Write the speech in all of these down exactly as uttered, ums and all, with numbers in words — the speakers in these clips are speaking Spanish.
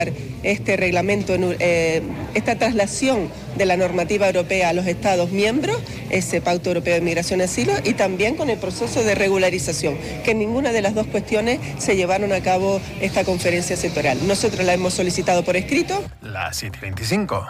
este reglamento, eh, esta traslación de la normativa europea a los Estados miembros, ese Pacto Europeo de Migración y Asilo, y también con el proceso de regularización, que en ninguna de las dos cuestiones se llevaron a cabo esta conferencia sectorial. Nosotros la hemos solicitado por escrito. Las siete y veinticinco.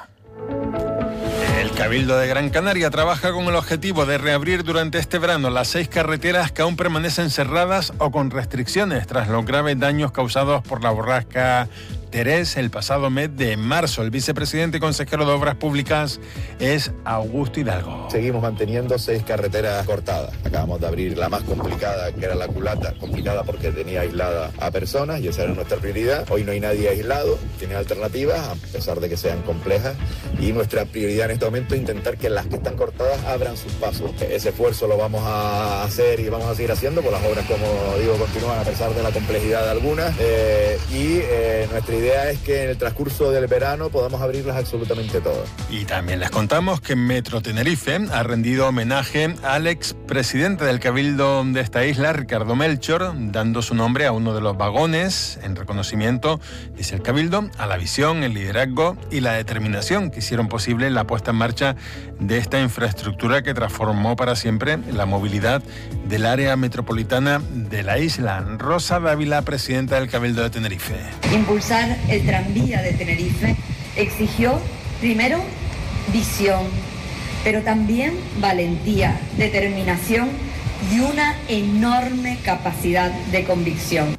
El Cabildo de Gran Canaria trabaja con el objetivo de reabrir durante este verano las seis carreteras que aún permanecen cerradas o con restricciones tras los graves daños causados por la borrasca Terés el pasado mes de marzo. El vicepresidente y consejero de Obras Públicas es Augusto Hidalgo. Seguimos manteniendo seis carreteras cortadas. Acabamos de abrir la más complicada, que era la culata, complicada porque tenía aislada a personas y esa era nuestra prioridad. Hoy no hay nadie aislado, tiene alternativas, a pesar de que sean complejas, y nuestra prioridad en este momento es intentar que las que están cortadas abran sus pasos. Ese esfuerzo lo vamos a hacer y vamos a seguir haciendo, porque las obras, como digo, continúan a pesar de la complejidad de algunas, eh, y eh, nuestra idea es que en el transcurso del verano podamos abrirlas absolutamente todas. Y también les contamos que Metro Tenerife ha rendido homenaje al expresidente del Cabildo de esta isla, Ricardo Melchor, dando su nombre a uno de los vagones en reconocimiento, dice el Cabildo, a la visión, el liderazgo y la determinación que hicieron posible la puesta en marcha de esta infraestructura que transformó para siempre la movilidad del área metropolitana de la isla. Rosa Dávila, presidenta del Cabildo de Tenerife. Impulsar el tranvía de Tenerife exigió, primero, visión, pero también valentía, determinación y una enorme capacidad de convicción.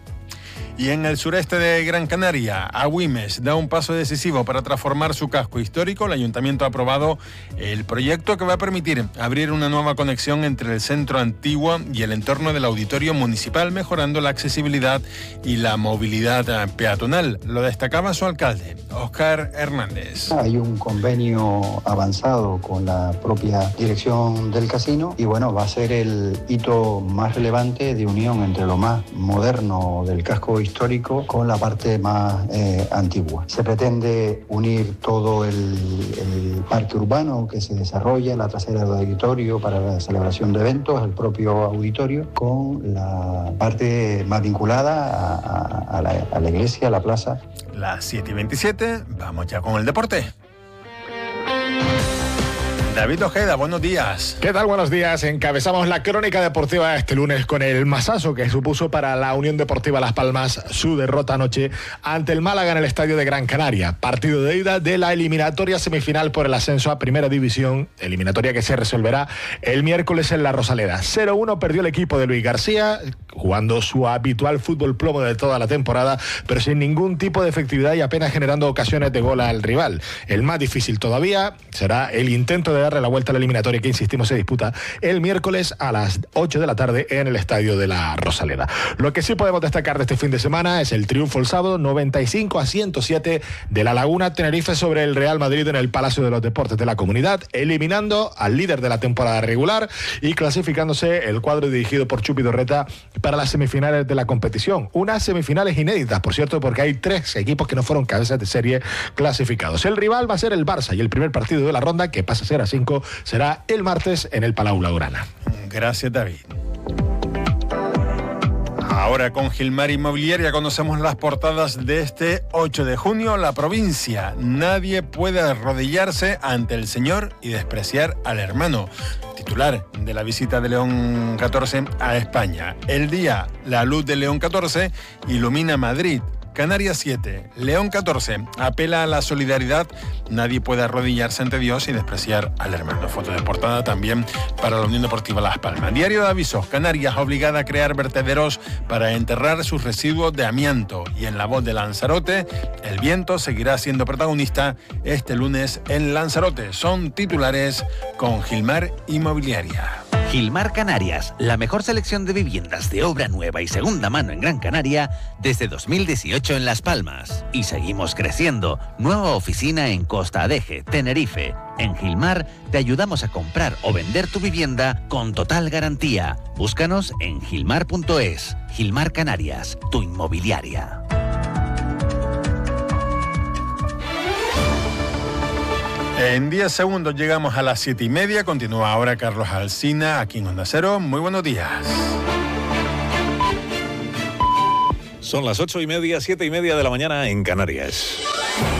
Y en el sureste de Gran Canaria, Agüimes da un paso decisivo para transformar su casco histórico. El ayuntamiento ha aprobado el proyecto que va a permitir abrir una nueva conexión entre el centro antiguo y el entorno del auditorio municipal, mejorando la accesibilidad y la movilidad peatonal. Lo destacaba su alcalde, Óscar Hernández. Hay un convenio avanzado con la propia dirección del casino y bueno, va a ser el hito más relevante de unión entre lo más moderno del casco histórico con la parte más eh, antigua. Se pretende unir todo el, el parque urbano que se desarrolla, la trasera del auditorio para la celebración de eventos, el propio auditorio, con la parte más vinculada a, a, a, la, a la iglesia, a la plaza. Las siete y veintisiete, vamos ya con el deporte. David Ojeda, buenos días. ¿Qué tal? Buenos días. Encabezamos la crónica deportiva este lunes con el masazo que supuso para la Unión Deportiva Las Palmas su derrota anoche ante el Málaga en el estadio de Gran Canaria. Partido de ida de la eliminatoria semifinal por el ascenso a Primera División, eliminatoria que se resolverá el miércoles en La Rosaleda. cero uno perdió el equipo de Luis García, jugando su habitual fútbol plomo de toda la temporada, pero sin ningún tipo de efectividad y apenas generando ocasiones de gol al rival. El más difícil todavía será el intento de darle la vuelta a la eliminatoria que, insistimos, se disputa el miércoles a las ocho de la tarde en el estadio de La Rosaleda. Lo que sí podemos destacar de este fin de semana es el triunfo el sábado noventa y cinco a ciento siete de la Laguna Tenerife sobre el Real Madrid en el Palacio de los Deportes de la Comunidad, eliminando al líder de la temporada regular y clasificándose el cuadro dirigido por Chupi Dorreta para las semifinales de la competición. Unas semifinales inéditas, por cierto, porque hay tres equipos que no fueron cabezas de serie clasificados. El rival va a ser el Barça y el primer partido de la ronda, que pasa a ser a cinco, será el martes en el Palau Blaugrana. Gracias, David. Ahora con Gilmar Inmobiliaria conocemos las portadas de este ocho de junio. La provincia: nadie puede arrodillarse ante el Señor y despreciar al hermano. Titular de la visita de León catorce a España. El Día: la luz de León catorce ilumina Madrid. Canarias siete, León catorce, apela a la solidaridad. Nadie puede arrodillarse ante Dios y despreciar al hermano. Foto de portada también para la Unión Deportiva Las Palmas. Diario de avisos: Canarias obligada a crear vertederos para enterrar sus residuos de amianto. Y en La Voz de Lanzarote, el viento seguirá siendo protagonista este lunes en Lanzarote. Son titulares con Gilmar Inmobiliaria. Gilmar Canarias, la mejor selección de viviendas de obra nueva y segunda mano en Gran Canaria desde dos mil dieciocho en Las Palmas. Y seguimos creciendo. Nueva oficina en Costa Adeje, Tenerife. En Gilmar te ayudamos a comprar o vender tu vivienda con total garantía. Búscanos en gilmar punto es. Gilmar Canarias, tu inmobiliaria. En diez segundos llegamos a las siete y media. Continúa ahora Carlos Alsina aquí en Onda Cero. Muy buenos días. Son las ocho y media, siete y media de la mañana en Canarias.